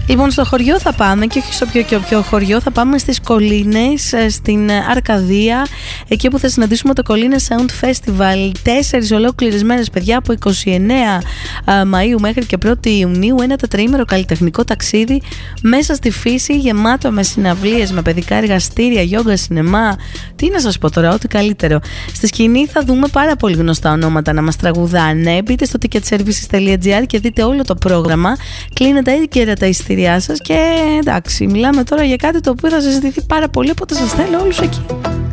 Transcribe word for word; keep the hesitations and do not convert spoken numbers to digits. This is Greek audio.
Λοιπόν, στο χωριό θα πάμε και όχι σε όποιο και όποιο χωριό. Θα πάμε στις Κολίνες, στην Αρκαδία, εκεί όπου θα συναντήσουμε το Κολίνες Sound Festival. Τέσσερις ολόκληρες μέρες, παιδιά, από είκοσι εννέα Μαΐου μέχρι και πρώτη Ιουνίου. Ένα τετραήμερο καλλιτεχνικό ταξίδι μέσα στη φύση, γεμάτο με συναυλίες, με παιδικά εργαστήρια, γιόγκα, σινεμά. Τι να σας πω τώρα, ό,τι καλύτερο. Στη σκηνή θα δούμε πάρα πολύ γνωστά ονόματα να μας τραγουδάνε. Μπείτε στο ticket services τελεία gr και δείτε όλο το πρόγραμμα. Κλείνετε έγκαιρα τα εισιτήριά σας και εντάξει, μιλάμε τώρα για κάτι το οποίο θα συζητηθεί πάρα πολύ, οπότε σας θέλω όλους εκεί.